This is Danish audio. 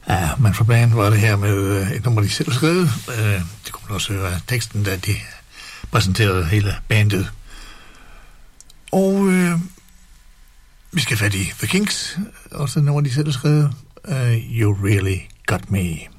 Ja, men for band var det her med et nummer, de selv skrev. Det kunne man også høre teksten, da de præsenterede hele bandet. Og vi skal fat i The Kinks, også et nummer, de selv skrev. You Really Got Me.